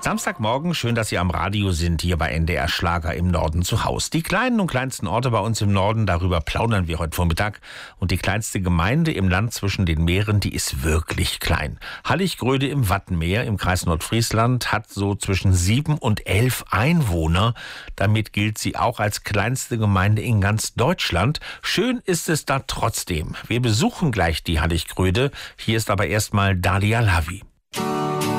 Samstagmorgen, schön, dass Sie am Radio sind, hier bei NDR Schlager im Norden zu Haus. Die kleinen und kleinsten Orte bei uns im Norden, darüber plaudern wir heute Vormittag. Und die kleinste Gemeinde im Land zwischen den Meeren, die ist wirklich klein. Halliggröde im Wattenmeer im Kreis Nordfriesland hat so zwischen 7 und 11 Einwohner. Damit gilt sie auch als kleinste Gemeinde in ganz Deutschland. Schön ist es da trotzdem. Wir besuchen gleich die Halliggröde. Hier ist aber erstmal Dalia Lavi.